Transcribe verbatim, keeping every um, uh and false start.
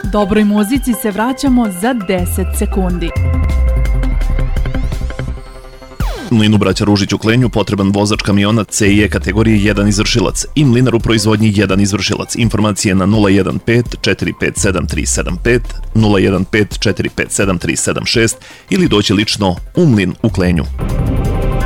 Dobroj muzici se vraćamo za deset sekundi. Mlinu braća Ružić u Klenju potreban vozač kamiona C i E kategorije jedan izvršilac i mlinar u proizvodnji jedan izvršilac. Informacije na nula jedan pet četiri pet sedam tri sedam pet, nula jedan pet četiri pet sedam tri sedam šest ili doći lično u mlin u Klenju.